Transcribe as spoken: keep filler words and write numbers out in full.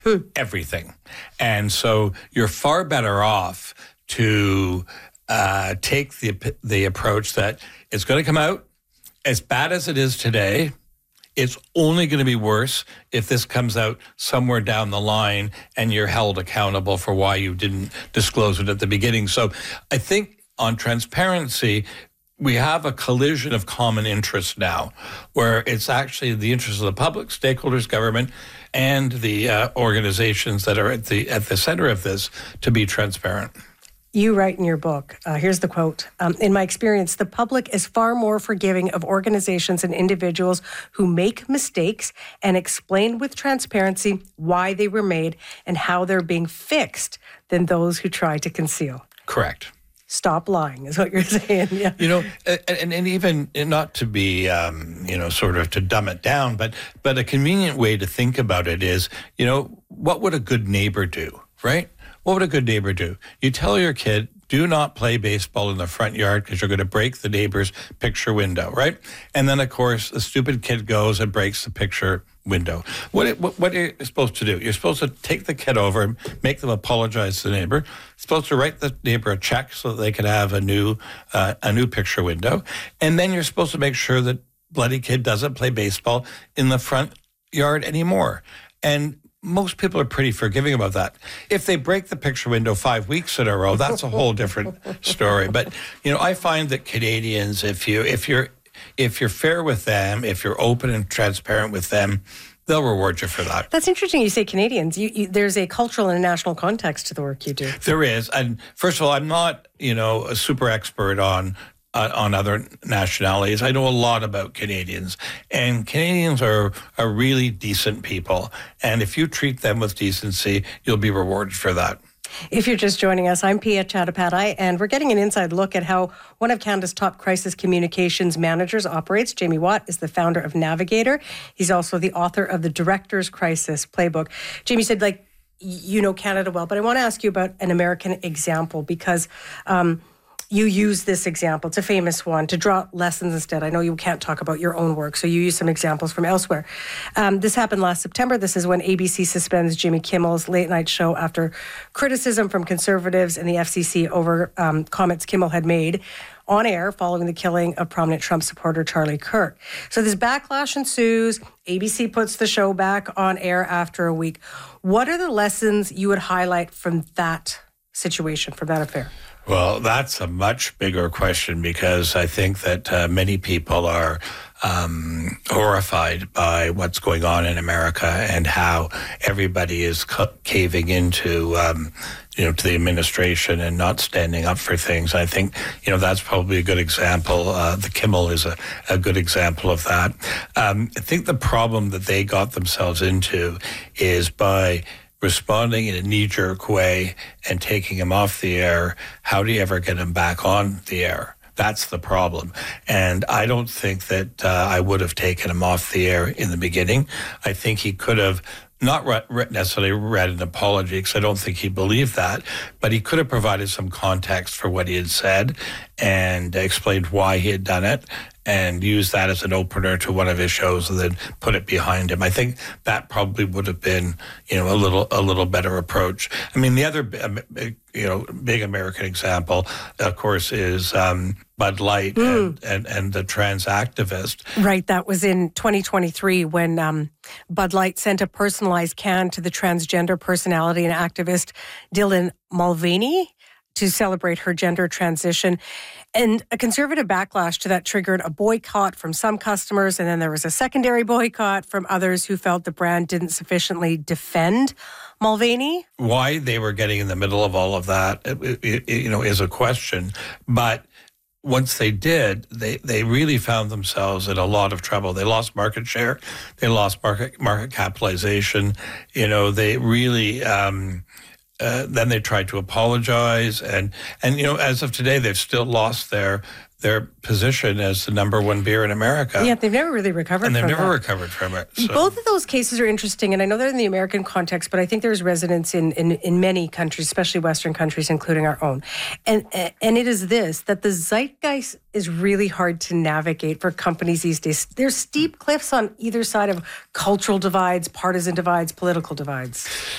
Hmm. Everything. And so you're far better off to uh, take the the approach that it's going to come out as bad as it is today. It's only going to be worse if this comes out somewhere down the line and you're held accountable for why you didn't disclose it at the beginning. So I think on transparency, we have a collision of common interests now, where it's actually the interests of the public, stakeholders, government, and the uh, organizations that are at the at the center of this to be transparent. You write in your book, uh, here's the quote, um, in my experience, the public is far more forgiving of organizations and individuals who make mistakes and explain with transparency why they were made and how they're being fixed than those who try to conceal. Correct. Stop lying is what you're saying. Yeah. You know, and, and even not to be, um, you know, sort of to dumb it down, but but a convenient way to think about it is, you know, what would a good neighbor do, right? What would a good neighbor do? You tell your kid, do not play baseball in the front yard because you're going to break the neighbor's picture window, right? And then, of course, the stupid kid goes and breaks the picture window. What, it, what, what are you supposed to do? You're supposed to take the kid over and make them apologize to the neighbor. You're supposed to write the neighbor a check so that they can have a new, uh, a new picture window. And then you're supposed to make sure that bloody kid doesn't play baseball in the front yard anymore. And most people are pretty forgiving about that. If they break the picture window five weeks in a row, that's a whole different story. But, you know, I find that Canadians, if you if you're if you're fair with them, if you're open and transparent with them, they'll reward you for that. That's interesting you say Canadians. You, you, there's a cultural and a national context to the work you do. There is. And first of all, I'm not, you know, a super expert on Uh, on other nationalities. I know a lot about Canadians, and Canadians are, are really decent people. And if you treat them with decency, you'll be rewarded for that. If you're just joining us, I'm Pia Chattopadhyay, and we're getting an inside look at how one of Canada's top crisis communications managers operates. Jamie Watt is the founder of Navigator. He's also the author of the Director's Crisis Playbook. Jamie said, like, you know Canada well, but I want to ask you about an American example because um, you use this example. It's a famous one to draw lessons instead. I know you can't talk about your own work, so you use some examples from elsewhere. Um, this happened last September. This is when A B C suspends Jimmy Kimmel's late night show after criticism from conservatives and the F C C over um, comments Kimmel had made on air following the killing of prominent Trump supporter Charlie Kirk. So this backlash ensues. A B C puts the show back on air after a week. What are the lessons you would highlight from that situation, from that affair? Well, that's a much bigger question because I think that uh, many people are um, horrified by what's going on in America and how everybody is ca- caving into, um, you know, to the administration and not standing up for things. I think, you know, that's probably a good example. Uh, the Kimmel is a, a good example of that. Um, I think the problem that they got themselves into is by responding in a knee-jerk way and taking him off the air, how do you ever get him back on the air? That's the problem. And I don't think that uh, I would have taken him off the air in the beginning. I think he could have not re- necessarily read an apology, because I don't think he believed that, but he could have provided some context for what he had said and explained why he had done it and used that as an opener to one of his shows and then put it behind him. I think that probably would have been, you know, a little a little better approach. I mean, the other, you know, big American example, of course, is um, Bud Light mm. and, and, and the trans activist. Right, that was in twenty twenty-three when um, Bud Light sent a personalized can to the transgender personality and activist Dylan Mulvaney to celebrate her gender transition. And a conservative backlash to that triggered a boycott from some customers, and then there was a secondary boycott from others who felt the brand didn't sufficiently defend Mulvaney. Why they were getting in the middle of all of that, it, it, you know, is a question. But once they did, they, they really found themselves in a lot of trouble. They lost market share. They lost market market capitalization. You know, they really... Um, Uh, then they tried to apologize, and and you know, as of today, they've still lost their their position as the number one beer in America. Yeah, they've never really recovered and from they've never that. recovered from it. So. Both of those cases are interesting, and I know they're in the American context, but I think there's resonance in, in, in many countries, especially Western countries, including our own. And and it is this, that the zeitgeist is really hard to navigate for companies these days. There's steep cliffs on either side of cultural divides, partisan divides, political divides.